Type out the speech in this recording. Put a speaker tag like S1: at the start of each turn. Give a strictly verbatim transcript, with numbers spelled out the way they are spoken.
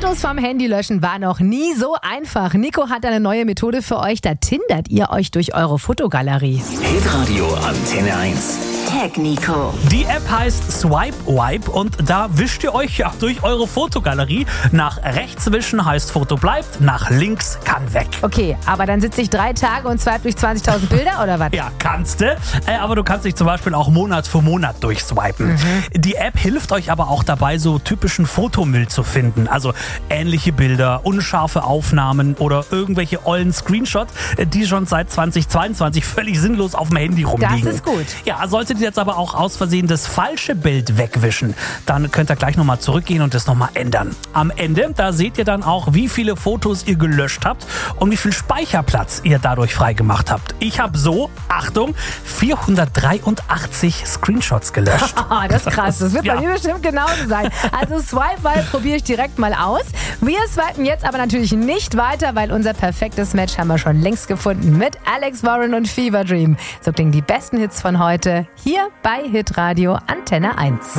S1: Fotos vom Handy löschen war noch nie so einfach. Nico hat eine neue Methode für euch. Da tindert ihr euch durch eure Fotogalerie.
S2: Hitradio Antenne eins.
S3: Tag Nico.
S4: Die App heißt Swipe Wipe und da wischt ihr euch ja durch eure Fotogalerie. Nach rechts wischen heißt Foto bleibt, nach links kann weg.
S1: Okay, aber dann sitze ich drei Tage und swipe durch zwanzigtausend Bilder oder was?
S4: Ja, kannst du. Äh, aber du kannst dich zum Beispiel auch Monat für Monat durchswipen. Mhm. Die App hilft euch aber auch dabei, so typischen Fotomüll zu finden. Also ähnliche Bilder, unscharfe Aufnahmen oder irgendwelche ollen Screenshots, die schon seit zweitausendzweiundzwanzig völlig sinnlos auf dem Handy rumliegen.
S1: Das ist gut.
S4: Ja, solltet ihr jetzt aber auch aus Versehen das falsche Bild wegwischen, dann könnt ihr gleich nochmal zurückgehen und das nochmal ändern. Am Ende, da seht ihr dann auch, wie viele Fotos ihr gelöscht habt und wie viel Speicherplatz ihr dadurch freigemacht habt. Ich habe so, Achtung, vierhundertdreiundachtzig Screenshots gelöscht.
S1: Das ist krass, das wird
S4: Ja.
S1: bei mir bestimmt genauso sein. Also Swipe Wipe probiere ich direkt mal aus. Wir swipen jetzt aber natürlich nicht weiter, weil unser perfektes Match haben wir schon längst gefunden mit Alex Warren und Fever Dream. So klingen die besten Hits von heute hier bei Hitradio Antenne eins.